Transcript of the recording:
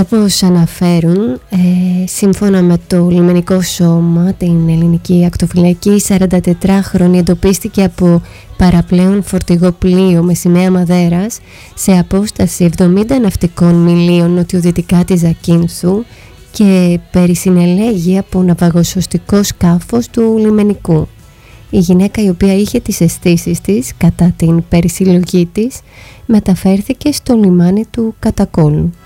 Όπως αναφέρουν, σύμφωνα με το λιμενικό σώμα, την ελληνική ακτοφυλακή, 44χρονη εντοπίστηκε από παραπλέον φορτηγό πλοίο με σημαία Μαδέρας σε απόσταση 70 ναυτικών μιλίων νοτιοδυτικά της Ζακίνθου και περισυνελέγει από ναυαγοσωστικό σκάφος του λιμενικού. Η γυναίκα, η οποία είχε τις αισθήσεις της κατά την περισυλλογή της, μεταφέρθηκε στο λιμάνι του Κατακόλου.